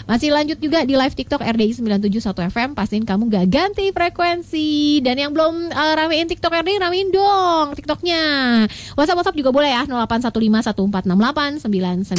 Masih lanjut juga di live TikTok RDI 971 FM. Pastiin kamu gak ganti frekuensi. Dan yang belum ramein TikTok RDI, ramein dong TikToknya. WhatsApp juga boleh ya, 0815146899.